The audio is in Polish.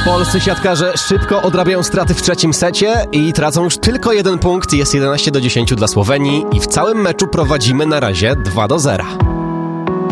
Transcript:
Polscy siatkarze szybko odrabiają straty w trzecim secie i tracą już tylko 1 punkt. Jest 11-10 dla Słowenii i w całym meczu prowadzimy na razie 2-0.